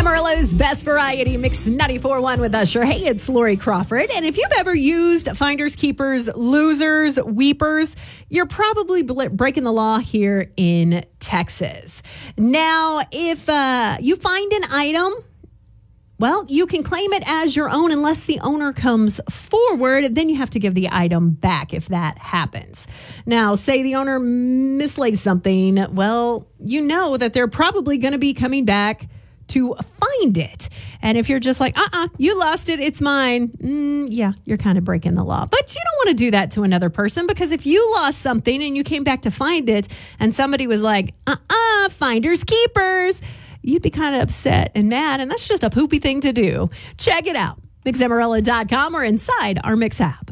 Amarillo's Best Variety Mix 94.1 with Usher. Hey, it's Lori Crawford. And if you've ever used finders, keepers, losers, weepers, you're probably breaking the law here in Texas. Now, if you find an item, well, you can claim it as your own unless the owner comes forward. Then you have to give the item back if that happens. Now, say the owner mislays something. Well, you know that they're probably going to be coming back to find it. And if you're just like, you lost it, it's mine. Yeah, you're kind of breaking the law. But you don't want to do that to another person, because if you lost something and you came back to find it and somebody was like, finders keepers, you'd be kind of upset and mad, and that's just a poopy thing to do. Check it out, mixamarillo.com or inside our Mix app.